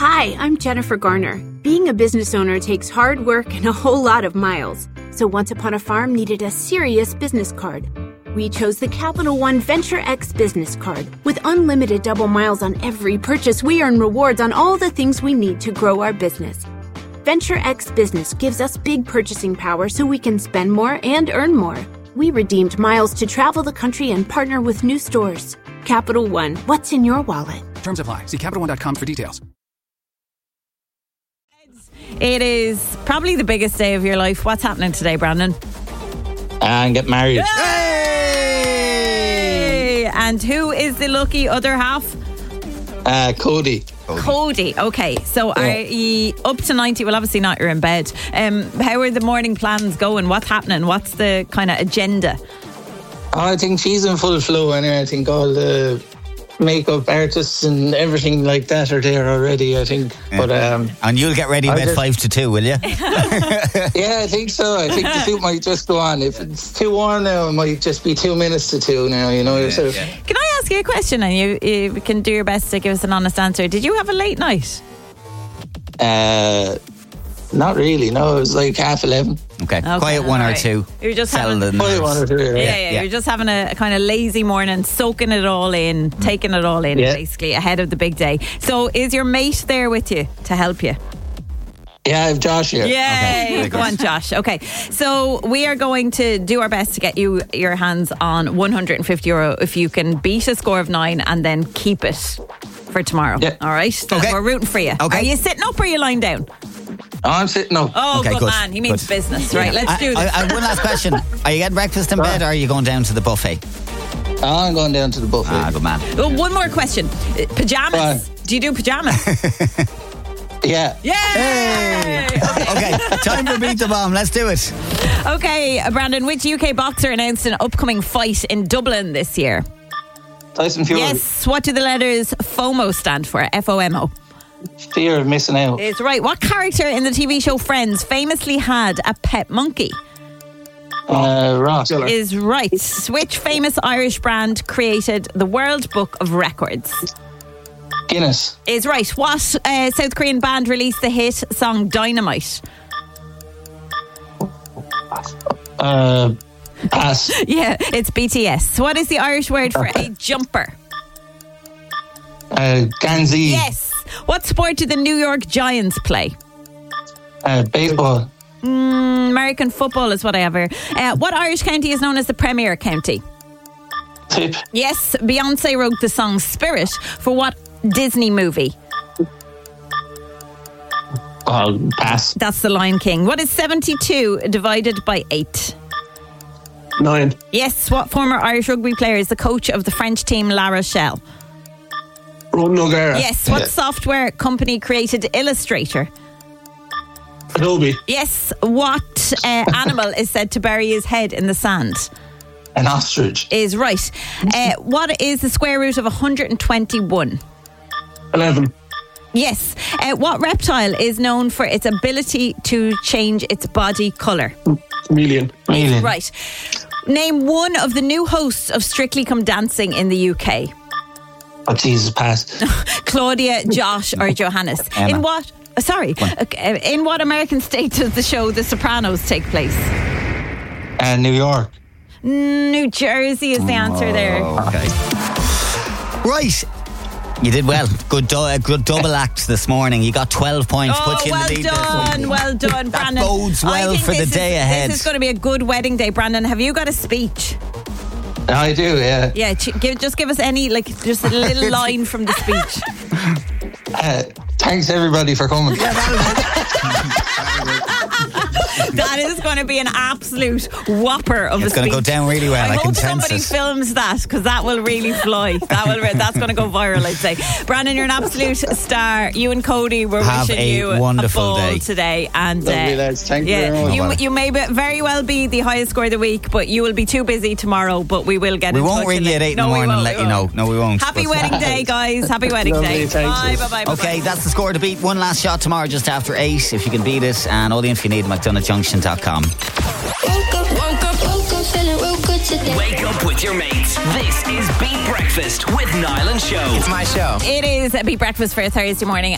Hi, I'm Jennifer Garner. Being a business owner takes hard work and a whole lot of miles. So Once Upon a Farm needed a serious business card. We chose the Capital One Venture X business card. With unlimited double miles on every purchase, we earn rewards on all the things we need to grow our business. Venture X Business gives us big purchasing power so we can spend more and earn more. We redeemed miles to travel the country and partner with new stores. Capital One, what's in your wallet? Terms apply. See CapitalOne.com for details. It is probably the biggest day of your life. What's happening today, Brandon? And get married. Yay! And who is the lucky other half? Cody. Cody. Okay, so are you up to 90? Well, obviously not, you're in bed. How are the morning plans going? What's happening? What's the kind of agenda? I think she's in full flow anyway. I think all the makeup artists and everything like that are there already, I think. Yeah. But and you'll get ready about 5 to 2, will you? yeah, I think so. I think the suit might just go on. If it's too warm now, it might just be 2 minutes to 2 now, you know yourself. Can I ask you a question, and you can do your best to give us an honest answer? Did you have a late night? Not really, no. It was like 11:30. Okay. Quiet one or two. You're just Settle having the Quiet one or two, Yeah. You're just having a kind of lazy morning, soaking it all in, taking it all in, basically, ahead of the big day. So is your mate there with you to help you? Yeah, I have Josh here. Yay! Okay, Go on, Josh. Okay, so we are going to do our best to get you your hands on €150 if you can beat a score of 9 and then keep it for tomorrow. Yeah. All right? So Okay. we're rooting for you. Okay. Are you sitting up or are you lying down? Oh, I'm sitting up. Oh, Okay, good good, man. He means good. business. Right, let's do this. I one last question. Are you getting breakfast in bed or are you going down to the buffet? I'm going down to the buffet. Good man. Oh, one more question. Pajamas. Right. Do you do pajamas? Yeah. Yay! Okay, time to beat the bomb. Let's do it. Okay, Brandon, which UK boxer announced an upcoming fight in Dublin this year? Tyson Fury. Yes. What do the letters FOMO stand for? FOMO. Fear of missing out. It's right. What character in the TV show Friends famously had a pet monkey? Ross. Is right. Which famous Irish brand created the World Book of Records? Guinness. Is right. What South Korean band released the hit song Dynamite? Pass. Yeah, it's BTS. What is the Irish word for a jumper? Ganzi. Yes. What sport do the New York Giants play? Baseball. American football is what I have here. What Irish county is known as the Premier County? Tip. Yes. Beyonce wrote the song Spirit for what Disney movie? Pass. That's The Lion King. What is 72 divided by 8? 9. Yes. What former Irish rugby player is the coach of the French team La Rochelle? Ron Noguera. Yes. What software company created Illustrator? Adobe. Yes. What animal is said to bury his head in the sand? An ostrich. Is right. What is the square root of 121? 11. Yes. What reptile is known for its ability to change its body colour? Chameleon. Right. Name one of the new hosts of Strictly Come Dancing in the UK. Oh, Jesus, pass. Claudia, Josh or Johannes. Emma. In what... in what American state does the show The Sopranos take place? New York. New Jersey is the answer there. Okay. Right. You did well. Good double act this morning. You got 12 points. Put you in the lead. Well done, Brandon. That bodes well for the day ahead. This is going to be a good wedding day, Brandon. Have you got a speech? I do, yeah. Yeah, just give us any, just a little line from the speech. Thanks everybody for coming. That is going to be an absolute whopper of a speech. It's going to go down really well. I hope can sense somebody it. films that because that will really fly. That's going to go viral, I'd say. Brandon, you're an absolute star. You and Cody were wishing you wonderful a ball day today. And Lovely, lads. Thank you very much. You may very well be the highest score of the week, but you will be too busy tomorrow. But we will get. We in won't touch ring you at 8 in the morning and let you know. No, we won't. Happy wedding day, guys. Happy wedding Lovely, day. Bye, thanks. bye. Okay, that's the score to beat. One last shot tomorrow just after 8 if you can beat it, and all the info you need at McDonoughJunction.com. Woke up, feeling real good today. Wake up with your mates. This is Beat Breakfast with Niall and Show. It's my show. It is Beat Breakfast for a Thursday morning.